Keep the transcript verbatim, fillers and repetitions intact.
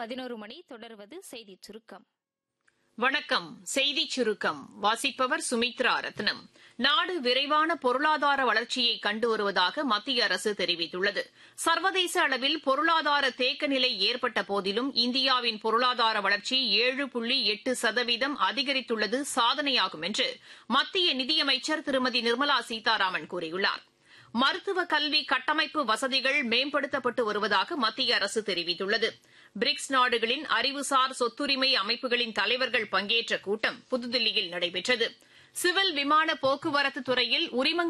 பதினோரு மணி தொடர்வது செய்திச் சுருக்கம். வணக்கம். செய்திச் சுருக்கம் வாசிப்பவர் சுமித்ரா ரத்னம். நாடு விரைவான பொருளாதார வளர்ச்சியை கண்டு வருவதாக மத்திய அரசு தெரிவித்துள்ளது. சர்வதேச அளவில் பொருளாதார தேக்க நிலை ஏற்பட்ட போதிலும் இந்தியாவின் பொருளாதார வளர்ச்சி ஏழு புள்ளி எட்டு சதவீதம் அதிகரித்துள்ளது சாதனையாகும் என்று மத்திய நிதியமைச்சர் திருமதி நிர்மலா சீதாராமன் கூறியுள்ளார். மருத்துவ கல்வி கட்டமைப்பு வசதிகள் மேம்படுத்தப்பட்டு வருவதாக மத்திய அரசு தெரிவித்துள்ளது. பிரிக்ஸ் நாடுகளின் அறிவுசார் சொத்துரிமை அமைப்புகளின் தலைவர்கள் பங்கேற்ற கூட்டம் புதுதில்லியில் நடைபெற்றது. சிவில் விமான போக்குவரத்து துறையில் உரிமங்கள்